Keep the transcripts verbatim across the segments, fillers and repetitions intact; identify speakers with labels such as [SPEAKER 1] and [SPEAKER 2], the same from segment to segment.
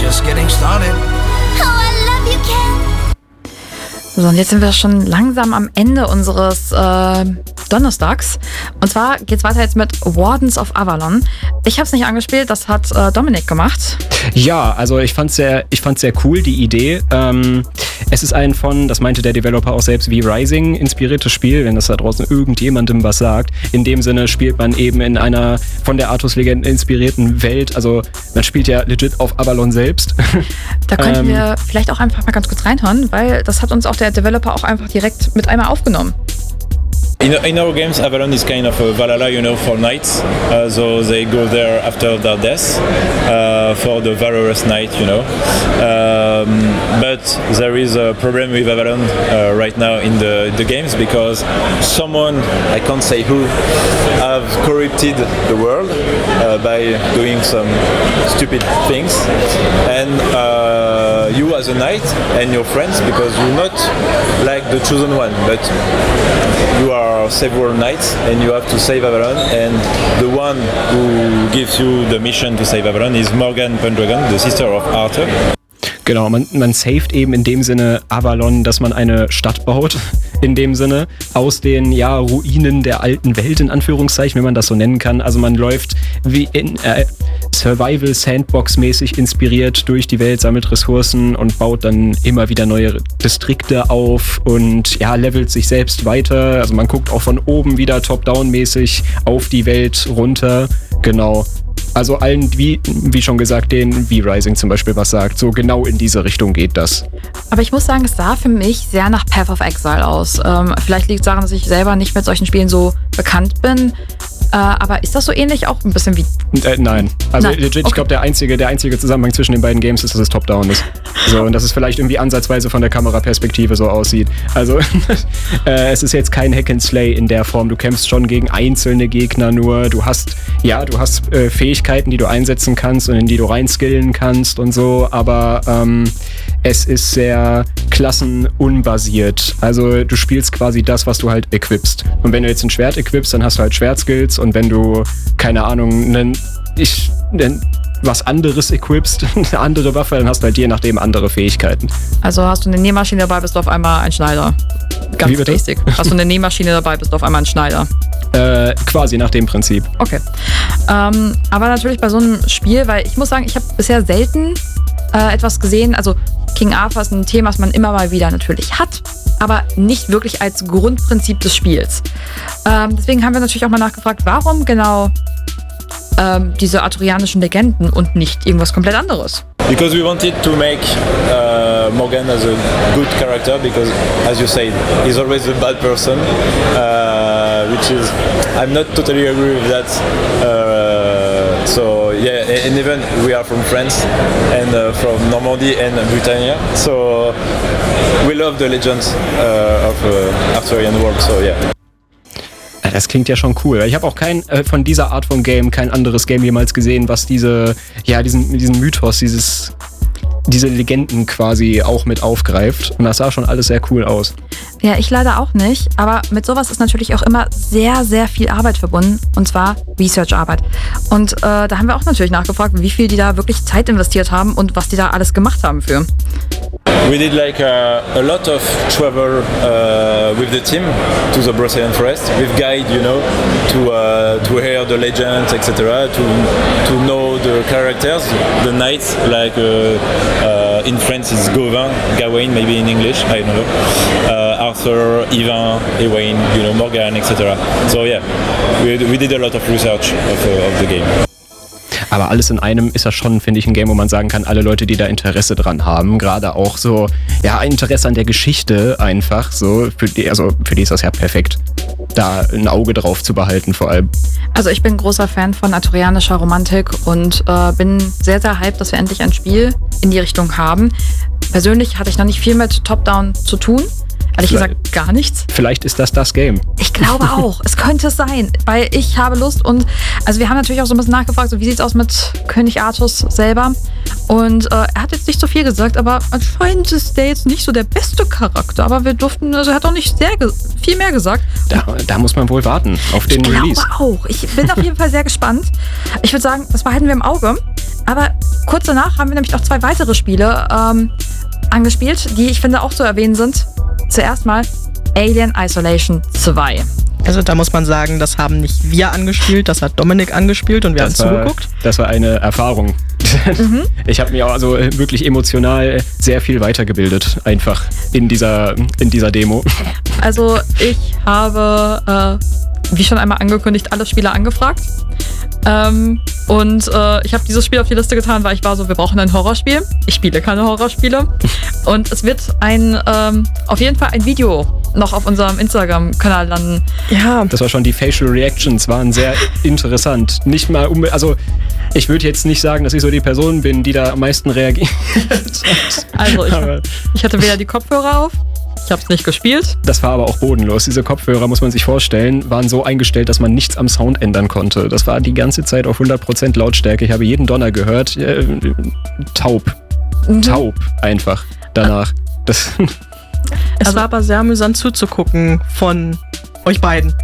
[SPEAKER 1] just getting started.
[SPEAKER 2] Oh, I love you, Ken.
[SPEAKER 3] So, und jetzt sind wir schon langsam am Ende unseres äh, Donnerstags. Und zwar geht's weiter jetzt mit Wardens of Avalon. Ich habe es nicht angespielt, das hat äh, Dominik gemacht.
[SPEAKER 4] Ja, also ich fand's sehr, ich fand's sehr cool, die Idee. Ähm, es ist ein von, das meinte der Developer auch selbst, wie Rising inspiriertes Spiel, wenn das da draußen irgendjemandem was sagt. In dem Sinne spielt man eben in einer von der Artus-Legende inspirierten Welt. Also man spielt ja legit auf Avalon selbst.
[SPEAKER 3] Da könnten
[SPEAKER 4] ähm,
[SPEAKER 3] wir vielleicht auch einfach mal ganz kurz reinhören, weil das hat uns auch der Developer auch einfach direkt mit einmal aufgenommen.
[SPEAKER 5] In, in our games, Avalon is kind of a Valhalla, you know, for knights. Uh, so they go there after their death uh, for the valorous knight, you know. Um, but there is a problem with Avalon uh, right now in the, the games because someone, I can't say who, have corrupted the world uh, by doing some stupid things. And uh, you as a knight and your friends, because you're not like the chosen one, but you are several knights and you have to save Avalon, and the one who gives you the mission to save Avalon is Morgan Pendragon, the sister of Arthur.
[SPEAKER 4] Genau, man, man saved eben in dem Sinne Avalon, dass man eine Stadt baut, in dem Sinne, aus den ja, Ruinen der alten Welt, in Anführungszeichen, wenn man das so nennen kann. Also man läuft wie in äh, Survival-Sandbox-mäßig inspiriert durch die Welt, sammelt Ressourcen und baut dann immer wieder neue Distrikte auf und ja, levelt sich selbst weiter. Also man guckt auch von oben wieder top-down-mäßig auf die Welt runter. Genau. Also allen, wie, wie schon gesagt, denen wie Rising zum Beispiel was sagt. So genau in diese Richtung geht das.
[SPEAKER 3] Aber ich muss sagen, es sah für mich sehr nach Path of Exile aus. Ähm, vielleicht liegt es daran, dass ich selber nicht mit solchen Spielen so bekannt bin. Äh, aber ist das so ähnlich auch ein bisschen wie...
[SPEAKER 4] Äh, nein. Also
[SPEAKER 3] nein.
[SPEAKER 4] legit,
[SPEAKER 3] Okay.
[SPEAKER 4] ich glaube, der einzige, der einzige Zusammenhang zwischen den beiden Games ist, dass es top-down ist. So, und dass es vielleicht irgendwie ansatzweise von der Kameraperspektive so aussieht. Also äh, es ist jetzt kein Hack and Slay in der Form. Du kämpfst schon gegen einzelne Gegner nur. Du hast, ja, du hast äh, Fähigkeiten, die du einsetzen kannst und in die du reinskillen kannst und so. Aber ähm, es ist sehr klassenunbasiert. Also du spielst quasi das, was du halt equipst. Und wenn du jetzt ein Schwert equipst, dann hast du halt Schwertskills. Und wenn du, keine Ahnung, nen, ich, nen, was anderes equipst, eine andere Waffe, dann hast du halt je nachdem andere Fähigkeiten.
[SPEAKER 3] Also hast du eine Nähmaschine dabei, bist du auf einmal ein Schneider. Ganz
[SPEAKER 4] Wie bitte?
[SPEAKER 3] basic. Hast du eine Nähmaschine dabei, bist du auf einmal ein Schneider.
[SPEAKER 4] Äh, quasi nach dem Prinzip.
[SPEAKER 3] Okay. Ähm, aber natürlich bei so einem Spiel, weil ich muss sagen, ich habe bisher selten äh, etwas gesehen. Also King Arthur ist ein Thema, was man immer mal wieder natürlich hat, aber nicht wirklich als Grundprinzip des Spiels. Ähm, deswegen haben wir natürlich auch mal nachgefragt, warum genau ähm, diese arthurianischen Legenden und nicht irgendwas komplett anderes.
[SPEAKER 5] Because we wanted to make uh, Morgan as a good character, because, as you said, he's always a bad person, uh, which is, I'm not totally agree with that. Uh, so yeah, and even we are from France and uh, from Normandy and Britannia, so we love the legends uh, of uh, Arthurian world. So yeah.
[SPEAKER 4] Das klingt ja schon cool. Ich habe auch kein äh, von dieser Art von Game, kein anderes Game jemals gesehen, was diese, ja, diesen, diesen Mythos, dieses, diese Legenden quasi auch mit aufgreift. Und das sah schon alles sehr cool aus.
[SPEAKER 3] Ja, ich leider auch nicht, aber mit sowas ist natürlich auch immer sehr, sehr viel Arbeit verbunden, und zwar Research-Arbeit. Und äh, da haben wir auch natürlich nachgefragt, wie viel die da wirklich Zeit investiert haben und was die da alles gemacht haben für.
[SPEAKER 5] We did like a, a lot of travel uh, with the team to the Brazilian forest with guide, you know, to uh, to hear the legends, et cetera. To to know the characters, the knights, like uh, uh, in France it's Gawain, Gawain maybe in English, I don't know. Uh, Arthur, Ivan, Ewain, you know, Morgan, et cetera. So yeah, we we did a lot of research of, uh, of the game.
[SPEAKER 4] Aber alles in einem ist das schon, finde ich, ein Game, wo man sagen kann, alle Leute, die da Interesse dran haben, gerade auch so, ja, ein Interesse an der Geschichte einfach, so, für die, also für die ist das ja perfekt, da ein Auge drauf zu behalten vor allem.
[SPEAKER 3] Also ich bin großer Fan von arthurianischer Romantik und äh, bin sehr, sehr hyped, dass wir endlich ein Spiel in die Richtung haben. Persönlich hatte ich noch nicht viel mit Top-Down zu tun. Ehrlich gesagt gar nichts.
[SPEAKER 4] Vielleicht ist das das Game.
[SPEAKER 3] Ich glaube auch. Es könnte es sein, weil ich habe Lust und also wir haben natürlich auch so ein bisschen nachgefragt, so wie sieht's aus mit König Artus selber, und äh, er hat jetzt nicht so viel gesagt, aber anscheinend ist der jetzt nicht so der beste Charakter, aber wir durften, also er hat auch nicht sehr ge- viel mehr gesagt.
[SPEAKER 4] Da, da muss man wohl warten auf den
[SPEAKER 3] ich
[SPEAKER 4] Release.
[SPEAKER 3] Ich glaube auch. Ich bin auf jeden Fall sehr gespannt. Ich würde sagen, das behalten wir im Auge. Aber kurz danach haben wir nämlich auch zwei weitere Spiele ähm, angespielt, die ich finde auch zu erwähnen sind. Zuerst mal Alien Isolation zwei.
[SPEAKER 1] Also da muss man sagen, das haben nicht wir angespielt, das hat Dominik angespielt und wir
[SPEAKER 4] Das
[SPEAKER 1] haben
[SPEAKER 4] war,
[SPEAKER 1] zugeguckt.
[SPEAKER 4] das war eine Erfahrung. Mhm. Ich habe mich auch also wirklich emotional sehr viel weitergebildet, einfach in dieser, in dieser Demo.
[SPEAKER 3] Also ich habe, äh, wie schon einmal angekündigt, alle Spieler angefragt. Ähm, und äh, ich habe dieses Spiel auf die Liste getan, weil ich war so, wir brauchen ein Horrorspiel. Ich spiele keine Horrorspiele. Und es wird ein, ähm, auf jeden Fall ein Video noch auf unserem Instagram-Kanal landen.
[SPEAKER 1] Ja,
[SPEAKER 4] Das war schon, die Facial Reactions waren sehr interessant. Nicht mal, um, also ich würde jetzt nicht sagen, dass ich so die Person bin, die da am meisten reagiert.
[SPEAKER 3] Also ich,
[SPEAKER 4] Aber
[SPEAKER 3] ich hatte weder die Kopfhörer auf, ich habe es nicht gespielt.
[SPEAKER 4] das war aber auch bodenlos. Diese Kopfhörer, muss man sich vorstellen, waren so eingestellt, dass man nichts am Sound ändern konnte. Das war die ganze Zeit auf hundert Prozent Lautstärke. Ich habe jeden Donner gehört. Äh, taub.
[SPEAKER 3] Mhm.
[SPEAKER 4] Taub einfach danach. Das
[SPEAKER 1] es
[SPEAKER 3] Also-
[SPEAKER 1] war aber sehr amüsant zuzugucken von euch beiden.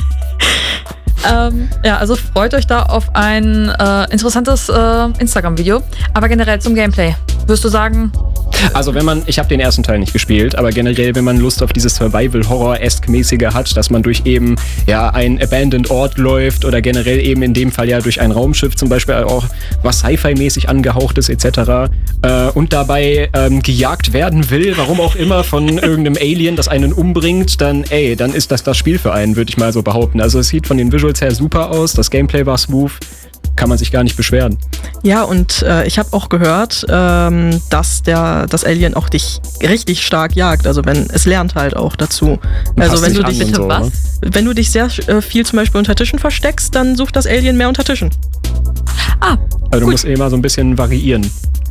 [SPEAKER 3] Ähm, ja, also freut euch da auf ein äh, interessantes äh, Instagram-Video. Aber generell zum Gameplay. Würdest du sagen,
[SPEAKER 4] Also wenn man, ich habe den ersten Teil nicht gespielt, aber generell, wenn man Lust auf dieses Survival-Horror-esque-mäßige hat, dass man durch eben ja einen Abandoned Ort läuft oder generell eben in dem Fall ja durch ein Raumschiff zum Beispiel auch was Sci-Fi-mäßig angehaucht ist et cetera äh, und dabei ähm, gejagt werden will, warum auch immer, von irgendeinem Alien, das einen umbringt, dann ey, dann ist das das Spiel für einen, würde ich mal so behaupten. Also es sieht von den Visuals her super aus, das Gameplay war smooth, kann man sich gar nicht beschweren.
[SPEAKER 1] Ja, und äh, ich habe auch gehört, ähm, dass der das Alien auch dich richtig stark jagt. Also wenn es lernt halt auch dazu. Also
[SPEAKER 4] Passt
[SPEAKER 1] wenn
[SPEAKER 4] sich
[SPEAKER 1] du
[SPEAKER 4] an
[SPEAKER 1] dich
[SPEAKER 4] und
[SPEAKER 3] bitte
[SPEAKER 4] so,
[SPEAKER 3] was?
[SPEAKER 4] ne?
[SPEAKER 1] wenn du dich sehr äh, viel zum Beispiel unter Tischen versteckst, dann sucht das Alien mehr unter Tischen.
[SPEAKER 3] ah,
[SPEAKER 4] Also du
[SPEAKER 3] Gut.
[SPEAKER 4] musst immer so ein bisschen variieren.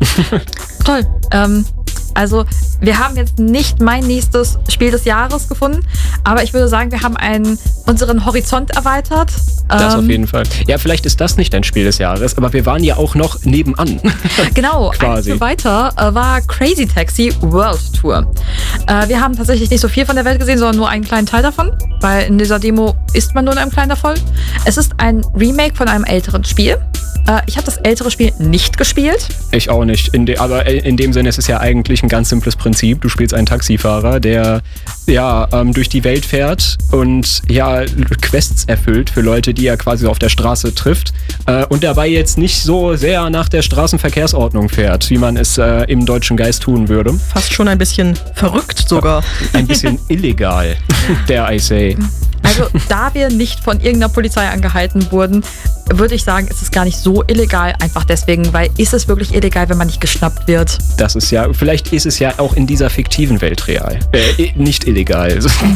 [SPEAKER 3] toll. Ähm, also wir haben jetzt nicht mein nächstes Spiel des Jahres gefunden, aber ich würde sagen, wir haben einen, unseren Horizont erweitert.
[SPEAKER 4] Das auf
[SPEAKER 3] Ähm,
[SPEAKER 4] jeden Fall. Ja, vielleicht ist das nicht dein Spiel des Jahres, aber wir waren ja auch noch nebenan.
[SPEAKER 3] Genau,
[SPEAKER 4] Quasi.
[SPEAKER 3] eins weiter äh, war Crazy Taxi World Tour. Äh, wir haben tatsächlich nicht so viel von der Welt gesehen, sondern nur einen kleinen Teil davon, weil in dieser Demo ist man nur in einem kleinen davon. Es ist ein Remake von einem älteren Spiel. Äh, ich habe das ältere Spiel nicht gespielt.
[SPEAKER 4] Ich auch nicht. In de, aber in dem Sinne ist es ja eigentlich ein ganz simples Prinzip. Du spielst einen Taxifahrer, der ja ähm, durch die Welt fährt und ja Quests erfüllt für Leute, die er quasi auf der Straße trifft äh, und dabei jetzt nicht so sehr nach der Straßenverkehrsordnung fährt, wie man es äh, im Deutschen Geist tun würde.
[SPEAKER 1] Fast schon ein bisschen verrückt sogar.
[SPEAKER 4] Ein bisschen illegal, dare I say.
[SPEAKER 3] Also da wir nicht von irgendeiner Polizei angehalten wurden, würde ich sagen, ist es gar nicht so illegal. Einfach deswegen, weil ist es wirklich illegal, wenn man nicht geschnappt wird?
[SPEAKER 4] Das ist ja, vielleicht ist es ja auch in dieser fiktiven Welt real. Äh, nicht illegal.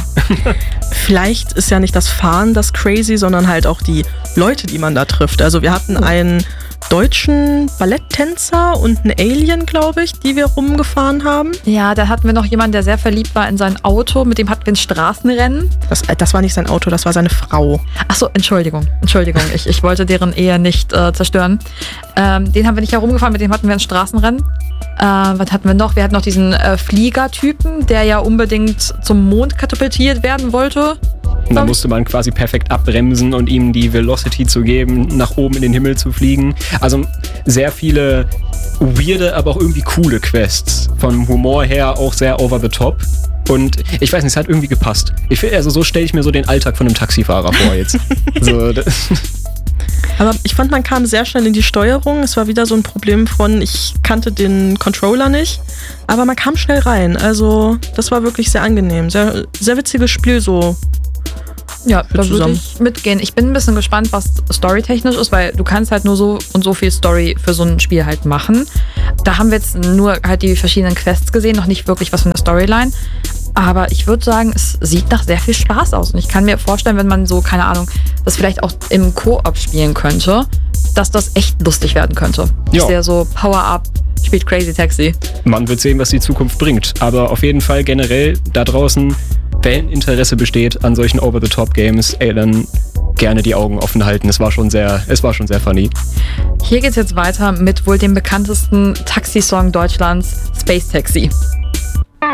[SPEAKER 1] Vielleicht ist ja nicht das Fahren das crazy, sondern halt auch die Leute, die man da trifft. Also wir hatten einen deutschen Balletttänzer und einen Alien, glaube ich, die wir rumgefahren haben.
[SPEAKER 3] Ja, da hatten wir noch jemanden, der sehr verliebt war in sein Auto. Mit dem hatten wir ein Straßenrennen.
[SPEAKER 1] Das, äh, das war nicht sein Auto, das war seine Frau.
[SPEAKER 3] Achso, Entschuldigung. Entschuldigung, ich, ich wollte deren Ehe nicht äh, zerstören. Ähm, den haben wir nicht herumgefahren, mit dem hatten wir ein Straßenrennen. Äh, was hatten wir noch? Wir hatten noch diesen äh, Fliegertypen, der ja unbedingt zum Mond katapultiert werden wollte.
[SPEAKER 4] Und da musste man quasi perfekt abbremsen und ihm die Velocity zu geben, nach oben in den Himmel zu fliegen. Also sehr viele weirde, aber auch irgendwie coole Quests. Vom Humor her auch sehr over the top. Und ich weiß nicht, es hat irgendwie gepasst. Ich finde, also so stelle ich mir so den Alltag von einem Taxifahrer vor jetzt. So, das
[SPEAKER 1] Aber ich fand, man kam sehr schnell in die Steuerung. Es war wieder so ein Problem von, ich kannte den Controller nicht, aber man kam schnell rein. Also das war wirklich sehr angenehm. Sehr, sehr witziges Spiel so.
[SPEAKER 3] Ja, da würde
[SPEAKER 1] zusammen.
[SPEAKER 3] ich mitgehen. Ich bin ein bisschen gespannt, was storytechnisch ist, weil du kannst halt nur so und so viel Story für so ein Spiel halt machen. Da haben wir jetzt nur halt die verschiedenen Quests gesehen, noch nicht wirklich was von der Storyline. Aber ich würde sagen, es sieht nach sehr viel Spaß aus. Und ich kann mir vorstellen, wenn man so, keine Ahnung, das vielleicht auch im Koop spielen könnte, dass das echt lustig werden könnte. Ich
[SPEAKER 4] Ja.
[SPEAKER 3] sehe so Power-Up, spielt Crazy Taxi.
[SPEAKER 4] Man wird sehen, was die Zukunft bringt. Aber auf jeden Fall generell da draußen, wenn Interesse besteht an solchen Over-the-Top-Games, ey, dann gerne die Augen offen halten. Es war schon sehr, es war schon sehr funny.
[SPEAKER 3] Hier geht's jetzt weiter mit wohl dem bekanntesten Taxi-Song Deutschlands, Space Taxi.